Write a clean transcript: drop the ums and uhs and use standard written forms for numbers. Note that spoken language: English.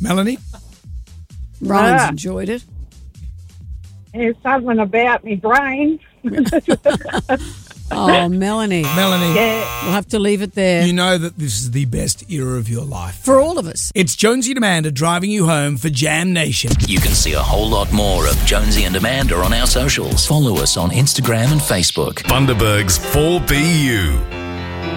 Melanie? Ryan's enjoyed it. There's something about me brain. Oh, Melanie. Melanie, Yeah. We'll have to leave it there. you know that this is the best era of your life. For all of us. It's Jonesy and Amanda driving you home for Jam Nation. You can see a whole lot more of Jonesy and Amanda on our socials. Follow us on Instagram and Facebook. Bundaberg's 4BU.